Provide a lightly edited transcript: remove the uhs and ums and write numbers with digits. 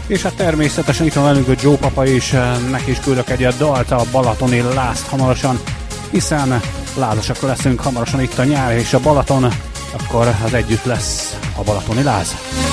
És hát természetesen itt van velünk a Joe Papa is, neki is küldök egy dalt, a balatoni lázt hamarosan, hiszen lázasak leszünk hamarosan itt a nyár és a Balaton, akkor az együtt lesz a balatoni láz.